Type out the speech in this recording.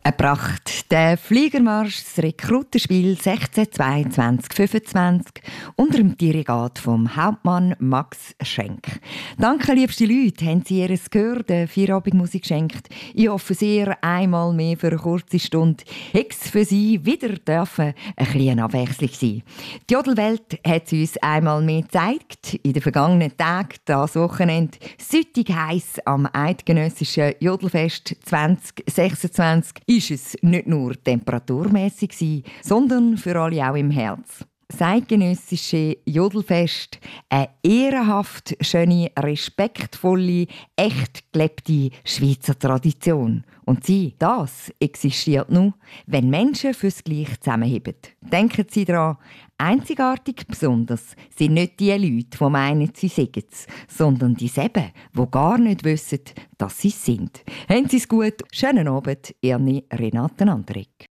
Eine Pracht. Der Fliegermarsch, das Rekrutenspiel 1622-25 unter dem Dirigat vom Hauptmann Max Schenk. Danke, liebste Leute, haben Sie Ihr Gehör der Feierabendmusik geschenkt. Ich hoffe sehr, einmal mehr für eine kurze Stunde hätte es für Sie wieder dürfen eine kleine Abwechslung sein. Die Jodelwelt hat es uns einmal mehr gezeigt. In den vergangenen Tagen, das Wochenende, süttig heiß am Eidgenössischen Jodelfest 2026, ist es nicht nur temperaturmässig, sondern für alle auch im Herz. Das eidgenössische Jodelfest, eine ehrenhaft schöne, respektvolle, echt gelebte Schweizer Tradition. Und das existiert nur, wenn Menschen fürs Gleiche zusammenheben. Denken Sie daran, einzigartig besonders sind nicht die Leute, die meinen, sie seien es, sondern die eben, die gar nicht wissen, dass sie es sind. Haben Sie es gut, schönen Abend, Ihre Renate Andrik.